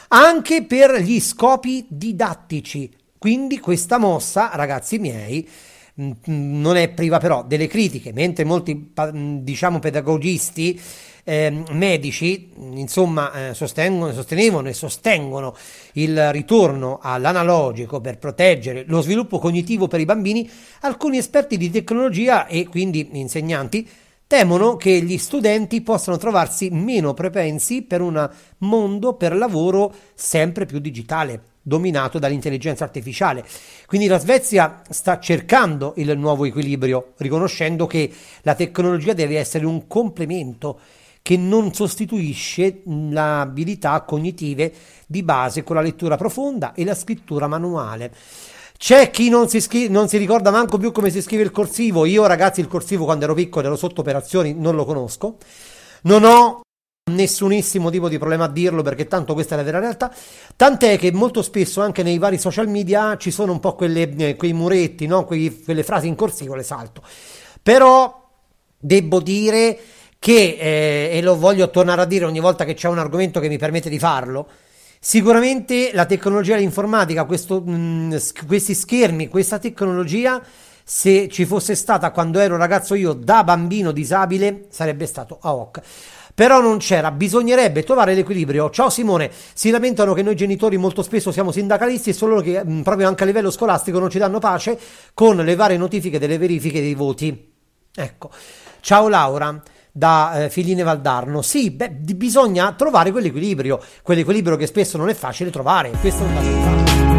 anche per gli scopi didattici. Quindi questa mossa, ragazzi miei, non è priva però delle critiche, mentre molti diciamo pedagogisti medici insomma sostenevano e sostengono il ritorno all'analogico per proteggere lo sviluppo cognitivo per i bambini. Alcuni esperti di tecnologia e quindi insegnanti temono che gli studenti possano trovarsi meno propensi per un mondo per lavoro sempre più digitale, dominato dall'intelligenza artificiale. Quindi la Svezia sta cercando il nuovo equilibrio, riconoscendo che la tecnologia deve essere un complemento che non sostituisce le abilità cognitive di base con la lettura profonda e la scrittura manuale. C'è chi non si ricorda manco più come si scrive il corsivo. Io, ragazzi, il corsivo quando ero piccolo, ero sotto operazioni, non lo conosco. Non ho nessunissimo tipo di problema a dirlo, perché tanto questa è la vera realtà. Tant'è che molto spesso anche nei vari social media ci sono un po' quei muretti, no? Quelle frasi in corsivo, le salto. Però devo dire che, e lo voglio tornare a dire ogni volta che c'è un argomento che mi permette di farlo, sicuramente la tecnologia e l'informatica, questi schermi, questa tecnologia, se ci fosse stata quando ero ragazzo io da bambino disabile, sarebbe stato a hoc. Però non c'era, bisognerebbe trovare l'equilibrio. Ciao Simone, si lamentano che noi genitori molto spesso siamo sindacalisti e solo che proprio anche a livello scolastico non ci danno pace con le varie notifiche delle verifiche dei voti. Ecco, ciao Laura da Figline Valdarno. Sì, bisogna trovare quell'equilibrio che spesso non è facile trovare. Questo è un dato di fatto.